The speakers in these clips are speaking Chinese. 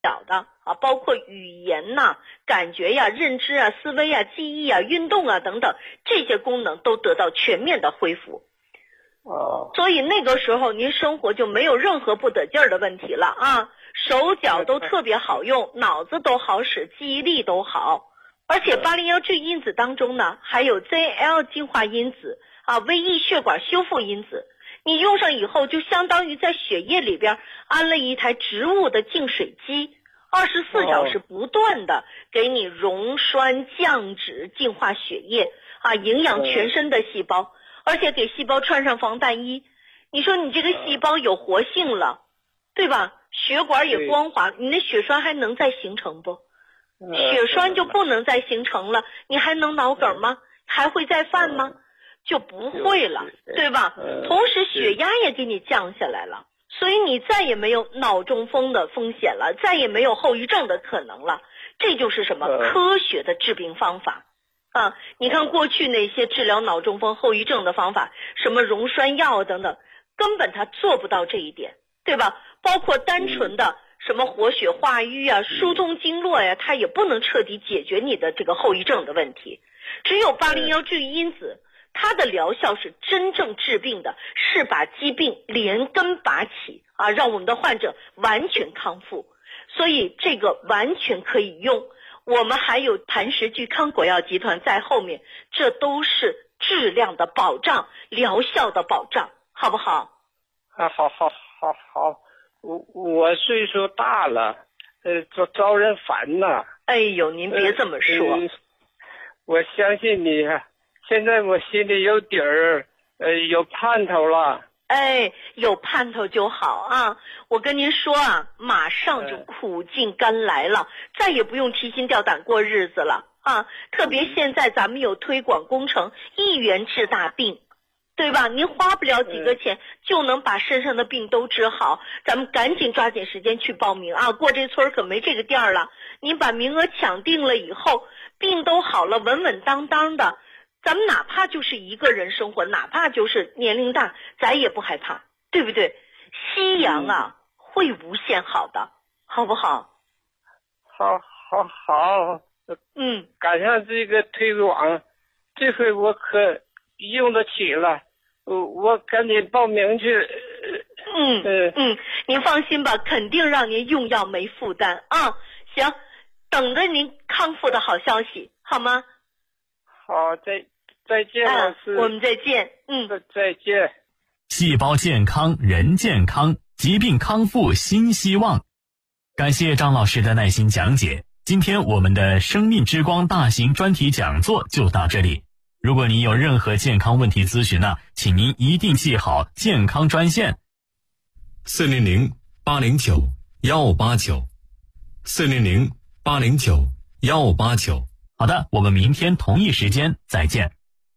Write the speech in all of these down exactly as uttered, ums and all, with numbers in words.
小的啊，包括语言呐、感觉呀、认知啊、思维啊、记忆啊、运动啊等等，这些功能都得到全面的恢复。 哦， 所以那个时候您生活就没有任何不得劲儿的问题了啊，手脚都特别好用，脑子都好使，记忆力都好。而且八零幺 G 因子当中呢，还有 Z L 净化因子啊、微抑血管修复因子。你用上以后，就相当于在血液里边安了一台植物的净水机，二十四小时不断的给你溶栓降脂、净化血液啊，营养全身的细胞，而且给细胞穿上防弹衣。你说你这个细胞有活性了，对吧？血管也光滑，你的血栓还能再形成不？血栓就不能再形成了，你还能脑梗吗？还会再犯吗？就不会了，对吧？同时血压也给你降下来了，所以你再也没有脑中风的风险了，再也没有后遗症的可能了。这就是什么？科学的治病方法啊！你看过去那些治疗脑中风后遗症的方法，什么溶栓药等等，根本它做不到这一点，对吧？包括单纯的什么活血化瘀啊、疏通经络呀，它也不能彻底解决你的这个后遗症的问题。只有八零幺 G 因子，它的疗效是真正治病的，是把疾病连根拔起啊，让我们的患者完全康复。所以这个完全可以用。我们还有磐石聚康国药集团在后面，这都是质量的保障，疗效的保障，好不好？ 啊，好好好好，我我岁数大了，呃，招招人烦呐。 哎呦，您别这么说。 呃呃、我相信你，现在我心里有底儿，呃，有盼头了。 哎，有盼头就好啊！我跟您说啊，马上就苦尽甘来了，再也不用提心吊胆过日子了啊！特别现在咱们有推广工程，一元治大病，对吧？您花不了几个钱就能把身上的病都治好，咱们赶紧抓紧时间去报名啊！过这村可没这个店了，您把名额抢定了以后，病都好了，稳稳当当的。咱们哪怕就是一个人生活，哪怕就是年龄大，咱也不害怕，对不对？西洋啊，嗯、会无限好的，好不好？ 好，好，好。 嗯， 赶上这个推广，这回我可用得起了，我我赶紧报名去。 嗯嗯嗯，您放心吧，肯定让您用药没负担啊。行，等着您康复的好消息，好吗？ 好，再再见，老师、 啊。我们再见。嗯， 再见。 细胞健康，人健康，疾病康复新希望。感谢张老师的耐心讲解。今天我们的生命之光大型专题讲座就到这里。如果您有任何健康问题咨询呢，请您一定记好健康专线四零零八零九幺八九四零零八零九幺八九。 好的，我们明天同一时间再见。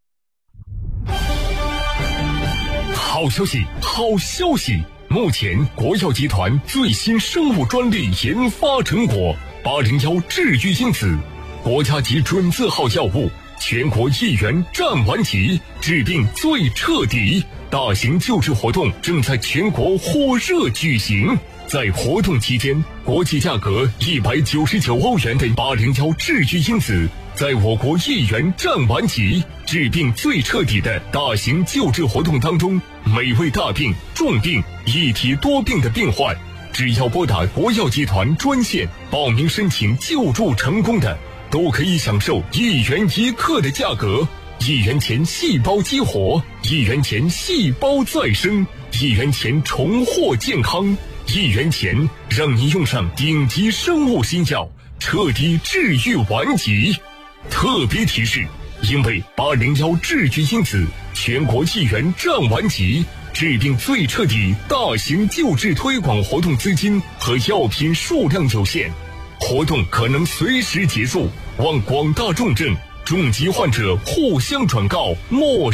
好消息，好消息！目前国药集团最新生物专利研发成果八零幺治愈因子，国家级准字号药物，全国一元占完级，治病最彻底。大型救治活动正在全国火热举行。在活动期间，国际价格一百九十九欧元的八零幺治愈因子，在我国一元占完级，治病最彻底的大型救治活动当中，每位大病、重病、一体多病的病患，只要拨打国药集团专线报名申请救助成功的，都可以享受一元一克的价格，一元钱细胞激活，一元钱细胞再生，一元钱重获健康。一元钱让你用上顶级生物新药，彻底治愈顽疾。特别提示，因为八零幺治愈因子全国一元占完级，治病最彻底大型救治推广活动资金和药品数量有限，活动可能随时结束，望广大重症、重疾患者互相转告，莫